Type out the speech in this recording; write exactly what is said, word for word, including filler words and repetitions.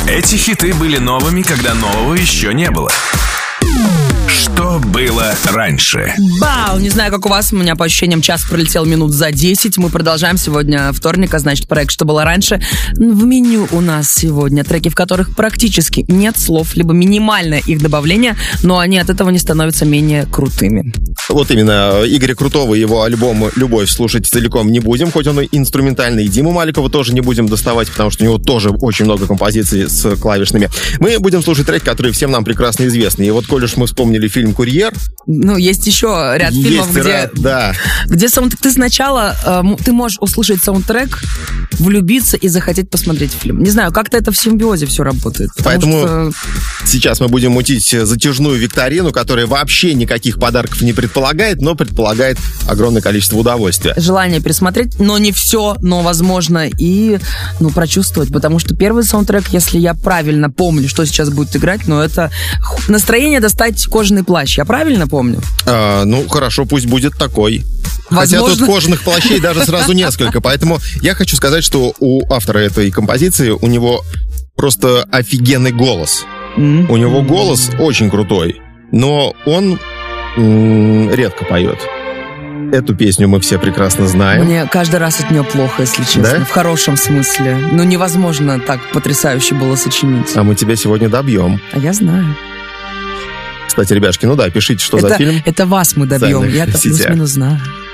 Эти хиты были новыми, когда нового еще не было. Что было раньше? Бау! Не знаю, как у вас, у меня по ощущениям час пролетел минут за десять. Мы продолжаем сегодня вторник, а значит проект «Что было раньше». В меню у нас сегодня треки, в которых практически нет слов, либо минимальное их добавление, но они от этого не становятся менее крутыми. Вот именно. Игоря Крутого и его альбом «Любовь» слушать целиком не будем, хоть он и инструментальный. И Диму Маликова тоже не будем доставать, потому что у него тоже очень много композиций с клавишными. Мы будем слушать треки, которые всем нам прекрасно известны. И вот, коль уж мы вспомнили фильм «Курьер». Ну, есть еще ряд есть фильмов, где, ряд, да. где саундтрек, ты сначала э, ты можешь услышать саундтрек, влюбиться и захотеть посмотреть фильм. Не знаю, как-то это в симбиозе все работает. Поэтому что... сейчас мы будем мутить затяжную викторину, которая вообще никаких подарков не предполагает, но предполагает огромное количество удовольствия. Желание пересмотреть, но не все, но возможно и ну, прочувствовать, потому что первый саундтрек, если я правильно помню, что сейчас будет играть, но это настроение достать кожаный плащ. Я правильно помню? А, ну, хорошо, пусть будет такой. Возможно. Хотя тут кожаных плащей даже сразу несколько. Поэтому я хочу сказать, что у автора этой композиции у него просто офигенный голос. Mm-hmm. У него голос очень крутой, но он м- редко поет. Эту песню мы все прекрасно знаем. Мне каждый раз от нее плохо, если честно. Да? В хорошем смысле. Ну, невозможно так потрясающе было сочинить. А мы тебя сегодня добьем. А я знаю. Кстати, ребяшки, ну да, пишите, что это, за фильм. Это вас мы добьем. Я-то плюс-минус знаю.